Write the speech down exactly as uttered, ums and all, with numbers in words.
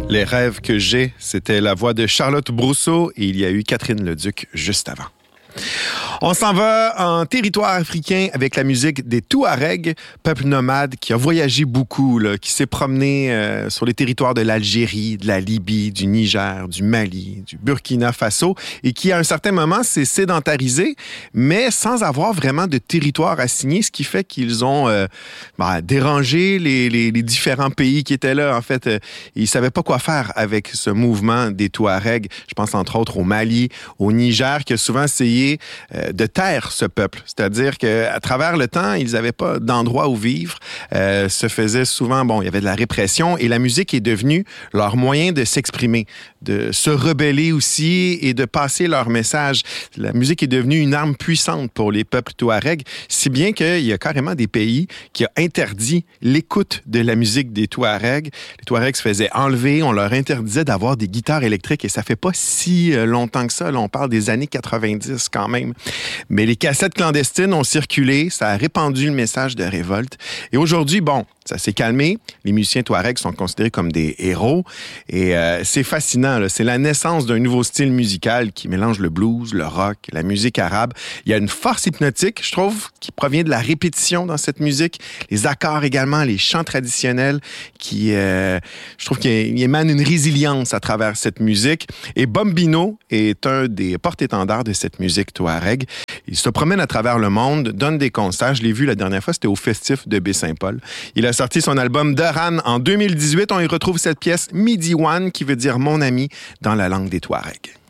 Les rêves que j'ai, c'était la voix de Charlotte Brousseau et il y a eu Catherine Leduc juste avant. On s'en va en territoire africain avec la musique des Touaregs, peuple nomade qui a voyagé beaucoup, là, qui s'est promené euh, sur les territoires de l'Algérie, de la Libye, du Niger, du Mali, du Burkina Faso et qui, à un certain moment, s'est sédentarisé, mais sans avoir vraiment de territoire assigné, ce qui fait qu'ils ont euh, bah, dérangé les, les, les différents pays qui étaient là. En fait, euh, ils ne savaient pas quoi faire avec ce mouvement des Touaregs. Je pense entre autres au Mali, au Niger, qui a souvent essayé euh, de taire ce peuple. C'est-à-dire qu'à travers le temps, ils n'avaient pas d'endroit où vivre. Euh, se faisait souvent, bon, il y avait de la répression et la musique est devenue leur moyen de s'exprimer, de se rebeller aussi et de passer leur message. La musique est devenue une arme puissante pour les peuples touaregs, si bien qu'il y a carrément des pays qui ont interdit l'écoute de la musique des Touaregs. Les Touaregs se faisaient enlever, on leur interdisait d'avoir des guitares électriques et ça fait pas si longtemps que ça. Là, on parle des années quatre-vingt-dix quand même. Mais les cassettes clandestines ont circulé, ça a répandu le message de révolte. Et aujourd'hui, bon, ça s'est calmé. Les musiciens touaregs sont considérés comme des héros. Et euh, c'est fascinant, là. C'est la naissance d'un nouveau style musical qui mélange le blues, le rock, la musique arabe. Il y a une force hypnotique, je trouve, qui provient de la répétition dans cette musique. Les accords également, les chants traditionnels qui, euh, je trouve qu'il émane une résilience à travers cette musique. Et Bombino est un des porte-étendards de cette musique touareg. Il se promène à travers le monde, donne des concerts. Je l'ai vu la dernière fois, c'était au Festif de Baie-Saint-Paul. Il a sorti son album Deran en deux mille dix-huit. On y retrouve cette pièce Midi One qui veut dire mon ami dans la langue des Touaregs.